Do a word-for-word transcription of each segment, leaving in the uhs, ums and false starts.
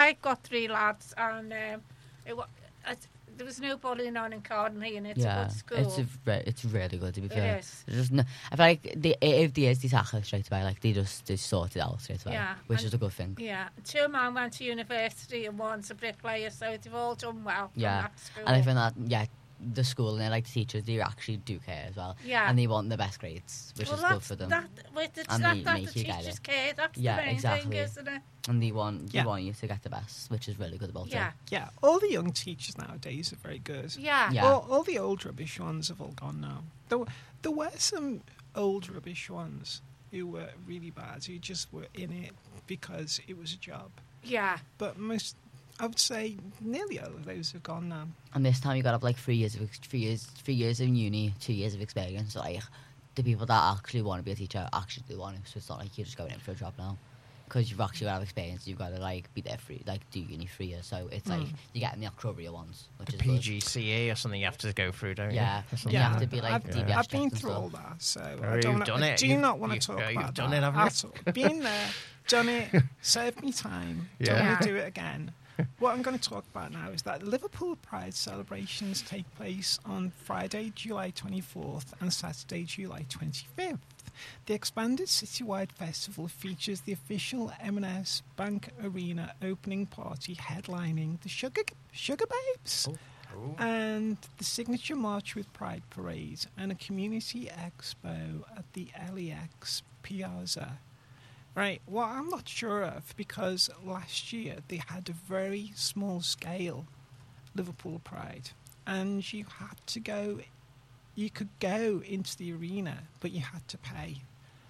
I've got three lads, and um, it, wa- it, there was no bullying on in Cardinley, and it's yeah, a good school. it's a, re- it's really good to be It fair. is. There's just no, I feel like they, if there is, they tackle it straight away. Like they just they sort it out straight away, Yeah, which and- is a good thing. Yeah, two men went to university and one's a bricklayer, so they've all done well from Yeah, that school. and I think that yeah, the school and like the teachers, they actually do care as well. Yeah. And they want the best grades, which well, is that's, good for them. That, with the, And that, they that make the you get teachers it. care, that's Yeah, the main exactly. thing, isn't it? And they want Yeah. they want you to get the best, which is really good about Yeah. it. Yeah, all the young teachers nowadays are very good. Yeah. Yeah. All, all the old rubbish ones have all gone now. There, were- there were some old rubbish ones who were really bad, who just were in it because it was a job. Yeah. But most, I would say, nearly all of those have gone now. And this time you got to have like three years of ex- three years three years in uni, two years of experience. Like the people that actually want to be a teacher actually do want to. So it's not like you're just going in for a job now. Because you've actually got to have experience, you've got to like be there for like do uni three years. So it's like you're getting the actual real ones, which The is P good. G C E or something you have to go through, don't Yeah, you? Or and something. you Yeah, have to be like I've, D B S I've been checked and through stuff. all that, so Oh, I you've don't. done I it. do You- not want you- to talk uh, you've about done that it, haven't you? at all. Been there, done it, served me time. Don't Yeah. want to do it again. What I'm going to talk about now is that the Liverpool Pride celebrations take place on Friday, July twenty-fourth and Saturday, July twenty-fifth. The expanded citywide festival features the official M and S Bank Arena opening party headlining the Sugar Sugar Babes. Oh. And the signature March with Pride parade and a community expo at the L E X Piazza. Right, what I'm not sure of, because last year they had a very small scale Liverpool Pride, and you had to go, you could go into the arena, but you had to pay.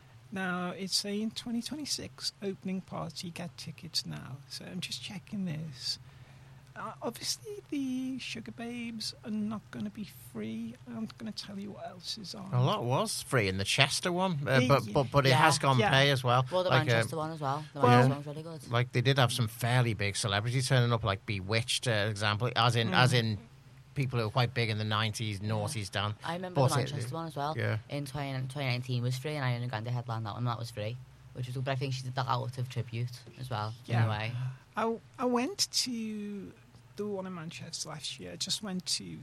Now, it's saying twenty twenty-six opening party, get tickets now. So I'm just checking this. Uh, obviously, the Sugar Babes are not going to be free. I'm going to tell you what else is on. A lot was free in the Chester one, uh, Yeah, but, yeah. but but it Yeah. has gone Yeah. pay as well. Well, the like, Manchester um, one as well. The well- Manchester one's really good. like they did have some fairly big celebrities turning up, like Bewitched, uh, example, as in as in people who were quite big in the nineties, noughties down. I remember But the it- Manchester one as well. yeah. In twenty, twenty nineteen was free, and I only got the headline that one. That was free, which was good. But I think she did that out of tribute as well. Yeah. In a way. I, I went to the one in Manchester last year. I just went to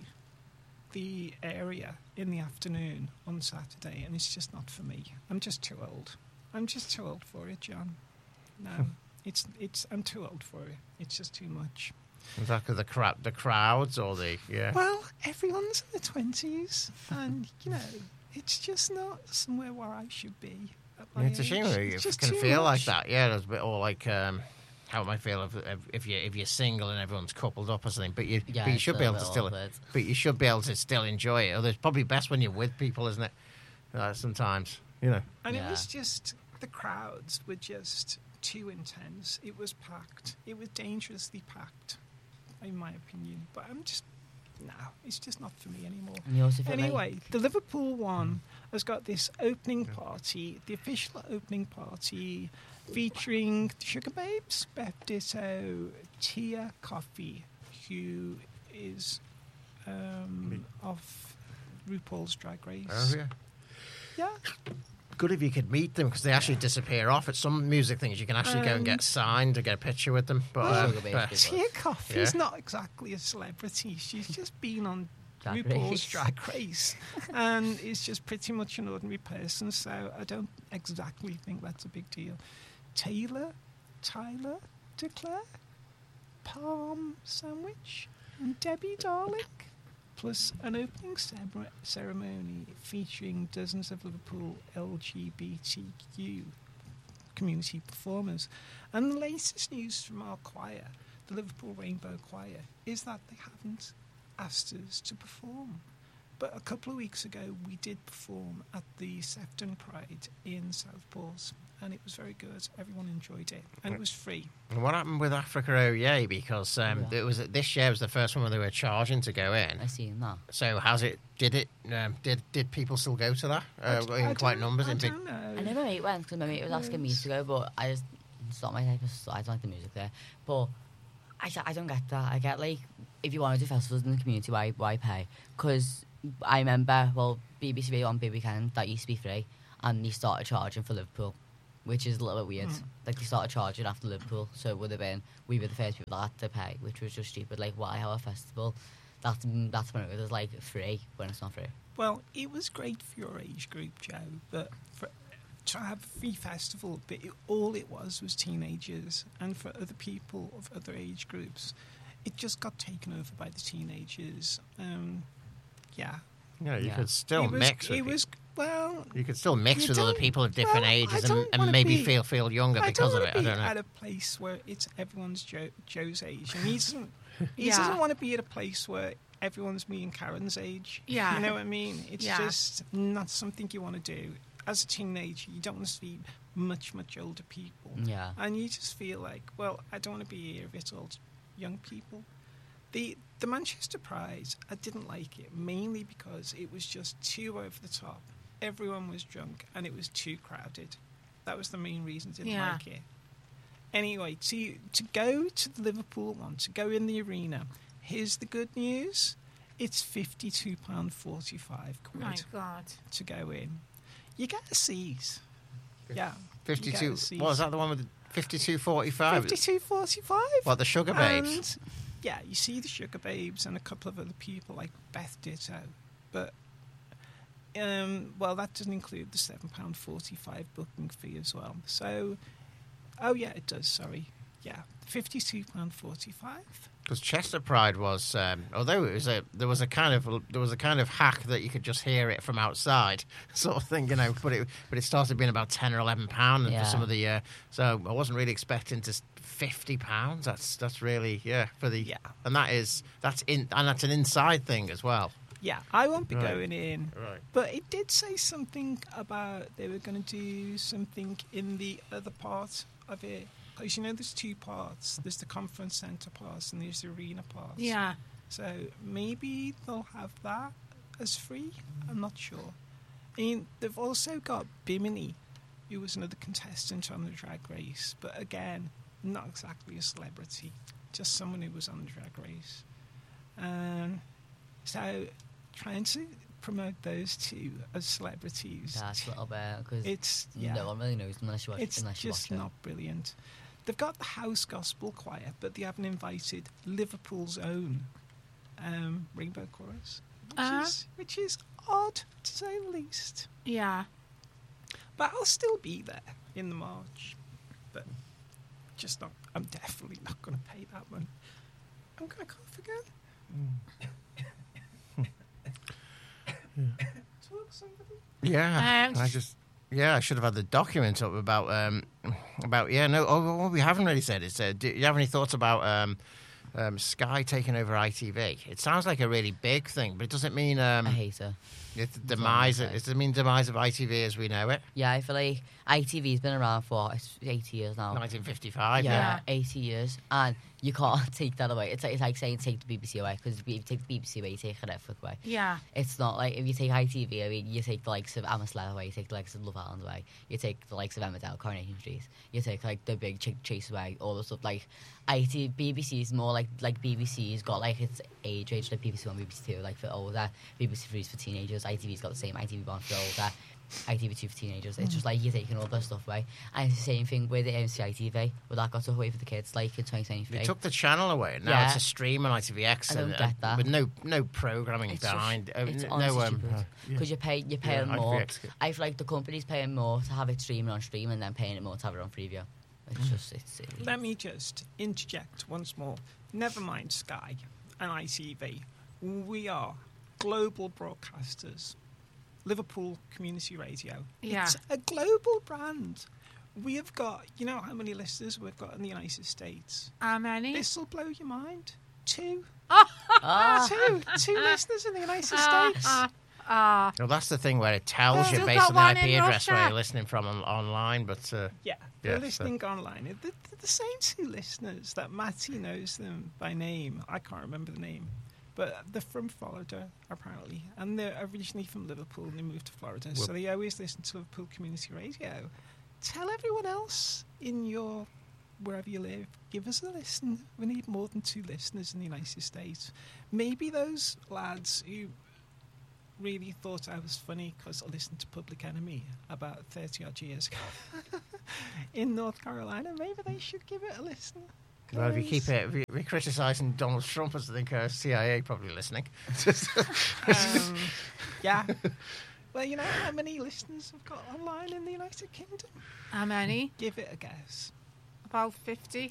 the area in the afternoon on Saturday, and it's just not for me. I'm just too old. I'm just too old for it, John. No, it's it's. I'm too old for it. It's just too much. Was that 'cause the crowd, the crowds, or the yeah? Well, everyone's in their twenties, and you know, it's just not somewhere where I should be. At my It's a age. shame that you It's just can too feel like much. that. Yeah, it's a bit or like um, how it might feel if if you if you're single and everyone's coupled up or something. But you Yeah, but you it's should a be able to bit still. awkward. But you should be able to still enjoy it. Although it's probably best when you're with people, isn't it? Uh, sometimes, you know. And Yeah. it was just, the crowds were just too intense. It was packed. It was dangerously packed, in my opinion. But I'm just, no, it's just not for me anymore. And you also feel Anyway, like, the Liverpool one has got this opening party, the official opening party, featuring the Sugar Babes, Beth Ditto, Tia Coffee, who is um, of RuPaul's Drag Race. Oh, yeah. Yeah. Good if you could meet them because they actually disappear off. At some music things, you can actually go and Um, get signed to get a picture with them. But, Well, um, Sugar Babes but- do. Tia Coffee's Yeah. not exactly a celebrity. She's just been on Drag RuPaul's Race. Drag Race and is just pretty much an ordinary person, so I don't exactly think that's a big deal. Taylor, Tyler, Declare, Palm Sandwich, and Debbie Darling, plus an opening cere- ceremony featuring dozens of Liverpool L G B T Q community performers. And the latest news from our choir, the Liverpool Rainbow Choir, is that they haven't asked us to perform. But a couple of weeks ago, we did perform at the Sefton Pride in Southport, and it was very good. Everyone enjoyed it, and it was free. And what happened with Africa O E A? Because um, Yeah. it was this year was the first one where they were charging to go in. I seen that. So has it? Did it? Um, did did people still go to that uh, I d- in I quite don't- numbers? I In big, don't know. I know my mate went because my mate was asking me to go, but I just it's not my type of. I don't like the music there. But I, I don't get that. I get like if you want to do festivals in the community, why why pay? Because I remember well B B C Radio on Big Weekend that used to be free, and they started charging for Liverpool. which is a little bit weird. Mm. Like, they started charging after Liverpool, so it would have been, we were the first people that had to pay, which was just stupid. Like, why have a festival? That's, that's when it was, like, free, when it's not free. Well, it was great for your age group, Joe, but for, to have a free festival, but it, all it was was teenagers, and for other people of other age groups, it just got taken over by the teenagers. Um, yeah. Yeah, you Yeah. could still it was, mix with It was, well... You could still mix you with other don't- people of different well, I ages and, don't and wanna maybe be- feel feel younger I because don't of it. wanna I be don't know. at a place where it's everyone's Joe, Joe's age, and he doesn't. He Yeah. doesn't want to be at a place where everyone's me and Karen's age. Yeah. You know what I mean? It's Yeah. just not something you want to do. As a teenager, you don't want to see much, much older people. Yeah. And you just feel like, well, I don't want to be here with all young people. The the Manchester Pride, I didn't like it, mainly because it was just too over the top. Everyone was drunk and it was too crowded. That was the main reason I didn't Yeah. like it. Anyway, to to go to the Liverpool one, to go in the arena, here's the good news. It's fifty-two pounds forty-five quid My God. to go in. You get a seat. Yeah. fifty-two. You get a seat. What was that? The one with fifty-two forty-five? fifty-two forty-five. What, the Sugar Babes? And, yeah, you see the Sugar Babes and a couple of other people like Beth Ditto. But, um, well, that doesn't include the seven pounds forty-five booking fee as well. So, oh, yeah, it does, sorry. Yeah, fifty-two pounds forty-five. Because Chester Pride was, um, although it was a, there was a kind of, there was a kind of hack that you could just hear it from outside, sort of thing, you know. But it, but it started being about ten or eleven pound Yeah. for some of the. Uh, so I wasn't really expecting to s- fifty pounds. That's that's really yeah for the Yeah. and that is that's in and that's an inside thing as well. Yeah, I won't be Right. going in. Right. But it did say something about they were going to do something in the other part of it. Because, you know, there's two parts. There's the conference centre part and there's the arena part. Yeah. So maybe they'll have that as free. I'm not sure. I mean, they've also got Bimini, who was another contestant on the Drag Race. But again, not exactly a celebrity. Just someone who was on the Drag Race. Um, so trying to promote those two as celebrities. That's a little bit, because It's, yeah. no one really knows them unless you watch, It's unless you just watch it. not brilliant. They've got the House Gospel Choir, but they haven't invited Liverpool's own um, Rainbow Chorus, which, Uh-huh. is, which is odd, to say the least. Yeah. But I'll still be there in the March. But just not, I'm definitely not going to pay that one. I'm going to cough again. Talk somebody. Yeah, Um, I just yeah, I should have had the document up about um about yeah no. Oh, what we haven't really said is, uh, do you have any thoughts about um, um Sky taking over I T V? It sounds like a really big thing, but it doesn't mean um I hate it. it's the That's all I'm demise. gonna Of, say. it doesn't mean demise of I T V as we know it. Yeah, I feel like I T V's been around for it's eighty years now. nineteen fifty-five. Yeah, Yeah. eighty years, and you can't take that away. It's like, it's like saying take the B B C away, because if you take the B B C away, you take Netflix away. Yeah. It's not like if you take I T V away, you take the likes of Amasleth away, you take the likes of Love Island away, you take the likes of Emmerdale, Coronation Street, you take like the big Ch- Chase away, all the stuff. Like I T V, B B C is more like like B B C's got like its age range, like B B C One, B B C Two, like for older, B B C Three is for teenagers, I T V's got the same, I T V One for older, I T V Two for teenagers. It's just like you're taking all that stuff away, and it's the same thing with the M C I T V, where that got took away for the kids, like in twenty twenty-three. They took the channel away. Now Yeah. it's a stream on I T V X, I don't and, get uh, that. with no no programming It's just- behind. uh, it's n- honestly no, um, stupid. uh, Because you pay, you're paying Yeah, more. I T V X. I feel like the company's paying more to have it streaming on stream, and then paying it more to have it on Freeview. It's just, it's silly. Let me just interject once more. Never mind Sky and I T V. We are global broadcasters. Liverpool Community Radio. Yeah. It's a global brand. We have got, you know how many listeners we've got in the United States? How many? This will blow your mind. Two. Ah, Two. Two listeners in the United Ah, States. ah, ah. Well, that's the thing where it tells Still you got based on the one I P in address where Russia. you're listening from on, online, but uh, Yeah, they're Yeah, so- listening online. They're, they're the same two listeners that Matty knows them by name. I can't remember the name. But they're from Florida, apparently. And they're originally from Liverpool and they moved to Florida. Well- so they always listen to Liverpool Community Radio. Tell everyone else in your, wherever you live, give us a listen. We need more than two listeners in the United States. Maybe those lads who really thought I was funny because I listened to Public Enemy about thirty odd years ago in North Carolina, maybe they should give it a listen. Well, if you keep it, if you- if you're criticising Donald Trump, I think uh, C I A probably listening. Um, yeah. Well, you know how many listeners we've got online in the United Kingdom? How many? Give it a guess. About fifty.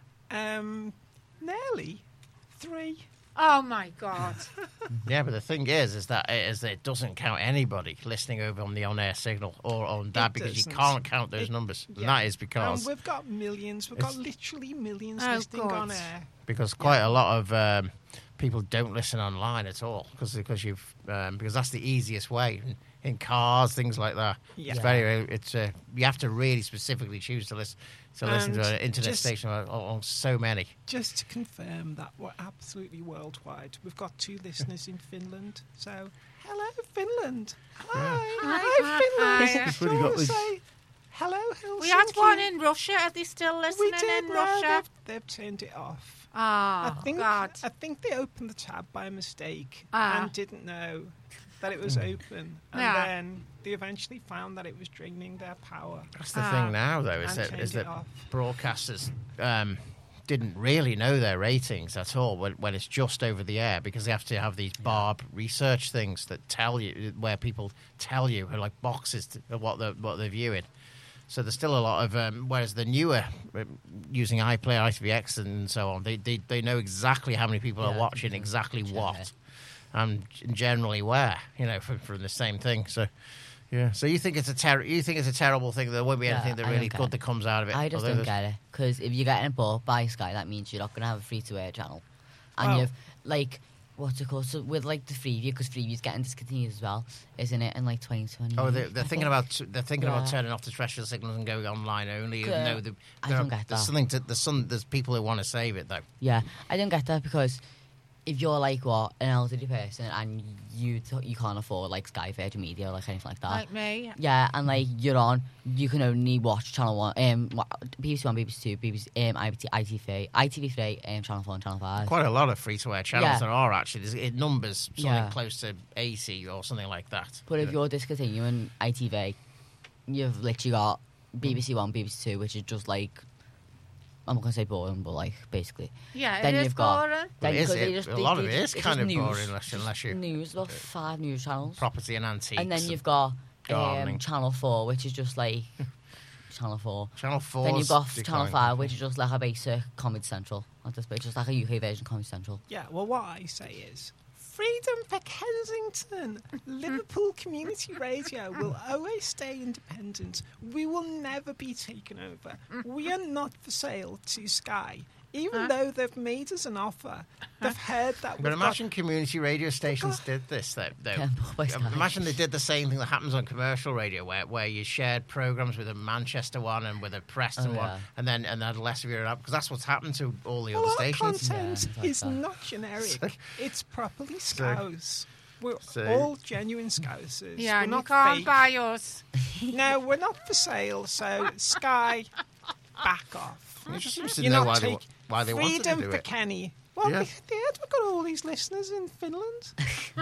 Um, nearly three. Oh my God. Yeah, but the thing is, is that it, is that it doesn't count anybody listening over on the on-air signal or on that It because you doesn't. can't count those It- numbers. And yeah. that is And because we've got millions. We've got It's- literally millions Oh, listening God. on air. because quite a lot of um, people don't listen online at all because because you've um, because that's the easiest way in, in cars, things like that. Yeah. It's very it's uh, you have to really specifically choose to listen to listen to And an internet just- station on, on so many. Just to confirm that we're absolutely worldwide. We've got two listeners in Finland. So, hello, Finland. Hi. Hi, Hi. Finland. It's Do you really want got- to say hello, Helsinki? We had one in Russia. Are they still listening We did, in no, Russia? They've, they've turned it off. Oh, I think God. I think they opened the tab by mistake Ah. and didn't know that it was open, and Yeah. then they eventually found that it was draining their power. That's the Ah. thing now, though, is And that turned is it that off. broadcasters um, didn't really know their ratings at all when, when it's just over the air because they have to have these barb research things that tell you where people tell you like boxes to, of what they're what they're viewing. So there's still a lot of um, whereas the newer uh, using iPlayer, I T V X, and so on, they they, they know exactly how many people are Yeah, watching, yeah, exactly yeah. what, and generally where, you know, from, from the same thing. So. Yeah, so you think it's a ter- you think it's a terrible thing? There won't be Yeah, anything that I really don't good get that comes out of it. I just although don't there's- get it because if you're getting bought by Sky, that means you're not going to have a free-to-air channel, and Well- you've like what's it called? So with like the Freeview, because Freeview's getting discontinued as well, isn't it? In like twenty twenty. Oh, they're, they're thinking about they're thinking about Yeah. turning off the terrestrial signals and going online only. Even Yeah. though the, I there don't are- get there's that. something to, there's some there's people who want to save it though. Yeah, I don't get that because if you're like what an elderly person and you t- you can't afford like Sky Virgin Media or like anything like that. Like me. Yeah, and like you're on, you can only watch Channel One, um, wa- B B C One, B B C Two, B B C, um, I T V, I T V, I T V Three, um, Channel Four, and Channel Five. Quite a lot of free to air channels Yeah. there are actually. There's it numbers something Yeah. close to eighty or something like that. But if Yeah. you're discontinuing I T V, you've literally got B B C One, B B C Two, which is just like I'm not gonna say boring, but like basically. Yeah, Then it is you've got- boring. Well, Then it is, because they it- just- a they- lot they of it just- is it's kind of just boring news. unless, unless you News, about five news channels, property and antiques. and then you've got gardening. um, Channel Four, which is just like Channel Four. Channel Four. Then you've got Channel Five, which is just like a basic Comedy Central. Like this, just like a U K version of Comedy Central. Yeah, well, what I say is freedom for Kensington. Liverpool Community Radio will always stay independent. We will never be taken over. We are not for sale to Sky. Even Huh? though they've made us an offer, they've heard that But we've imagine community radio stations did this, though. though. Yeah, by Sky. Imagine they did the same thing that happens on commercial radio, where, where you shared programs with a Manchester one and with a Preston Oh, one, yeah. and then and had less of your up because that's what's happened to all the got. other Well, our stations. content Yeah, is like that. not generic. So- It's properly Scouse. We're So- all genuine Scousers. Yeah, we're and you not can't fake. buy us. No, we're not for sale, so Sky, back off. It just seems to You're know not why they, take- why they wanted to Freedom do for it. Kenny. Well, Yeah. they, they heard we've got all these listeners in Finland.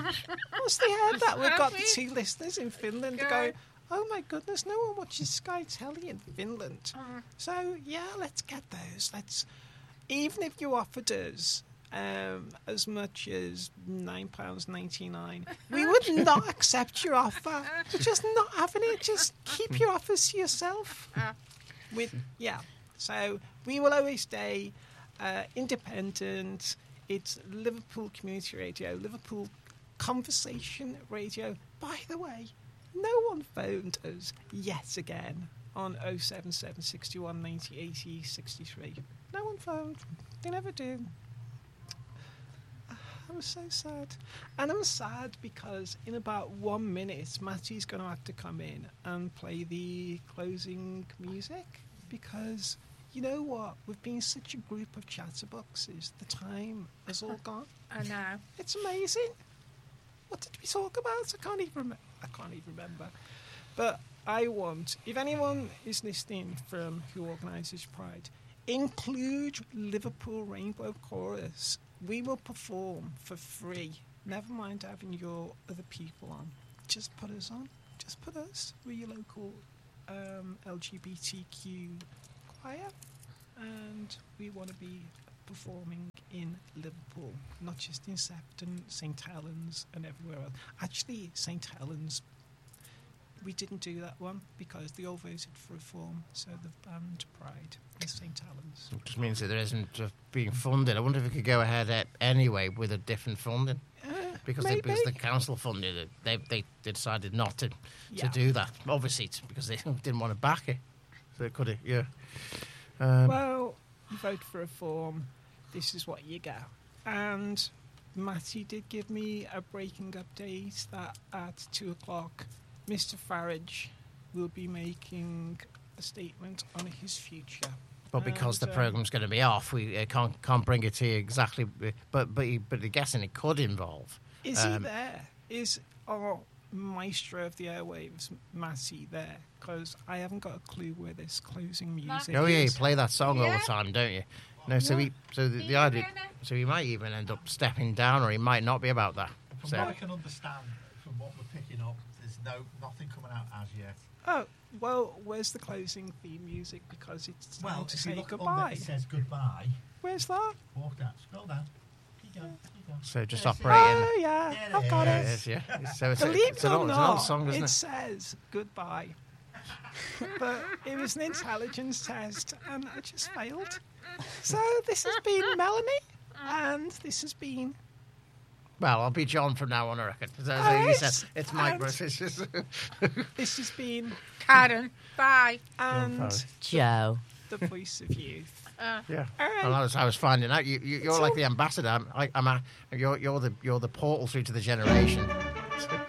Once they heard that we've got the two listeners in Finland, they're going, oh my goodness, no one watches Sky Telly in Finland. So, yeah, let's get those. Let's, even if you offered us um, as much as nine pounds ninety-nine, we would not accept your offer. We're just not having it. Just keep your offers to yourself. With yeah, so we will always stay uh, independent. It's Liverpool Community Radio, Liverpool Conversation Radio. By the way, no one phoned us yet again on oh seven seven, sixty-one, ninety, eighty, sixty-three. No one phoned. They never do. I'm so sad. And I'm sad because in about one minute, Matty's going to have to come in and play the closing music because, you know what? We've been such a group of chatterboxes. The time has all gone. I know. It's amazing. What did we talk about? I can't even remember. I can't even remember. But I want, if anyone is listening from who organises Pride, include Liverpool Rainbow Chorus. We will perform for free Never mind having your other people on. Just put us on. Just put us. We're your local um, L G B T Q choir, and we want to be performing in Liverpool, not just in Sefton, Saint Helens, and everywhere else. Actually, Saint Helens, we didn't do that one because they all voted for reform, so the band Pride in Saint Helens. It just means that there isn't uh, being funded. I wonder if we could go ahead uh, anyway with a different funding. Uh, Because, they, maybe. because the council funded it, they, they they decided not to Yeah. to do that. Obviously, it's because they didn't want to back it. So it could have, yeah. Um, Well, you vote for reform, this is what you get. And Matty did give me a breaking update that at two o'clock, Mister Farage will be making a statement on his future. but because and, the um, programme's going to be off, we uh, can't can't bring it to you exactly. But but you- but I'm guessing it could involve. Is he um, there? Is our maestro of the airwaves, Matty, there? Because I haven't got a clue where this closing music Oh yeah, you is. play that song all Yeah. the time, don't you? No, so Yeah. he so the, the Yeah, idea, yeah, so he might even end up stepping down, or he might not be about that. From So what I can understand, from what we're picking up, there's no nothing coming out as yet. Oh, well, where's the closing theme music? Because it's time Well, to if you say look goodbye. under, it says goodbye. Where's that? Walk down, scroll down. Keep going, keep going. so just Yes, operating. Oh, yeah, Yeah, I've got yeah, it. It is, yeah. So it's, a, Believe it's, it an or old, it's an old not, song, isn't it it? says goodbye. But it was an intelligence test, and I just failed. So this has been Melanie, and this has been... Well, I'll be John from now on, I reckon. So, so Alright, you said, it's Mike and- Bruce. It's just, This has been... Karen, bye. And Farage. Joe. the voice of youth. Uh, yeah. All right. Well, I was, I was finding out. You, you, you're It's like all- the ambassador. I'm, I, I'm a, you're, you're the, you're the portal through to the generation.